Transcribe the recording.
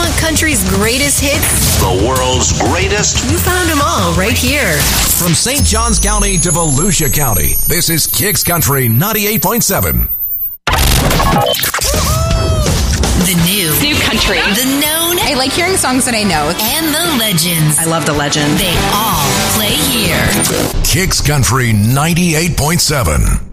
want country's greatest hits? The world's greatest? You found them all right here. From St. Johns County to Volusia County, this is Kicks Country 98.7. The new country, the known. I like hearing songs that I know. And the legends. I love the legend. They all play here. Kicks Country 98.7.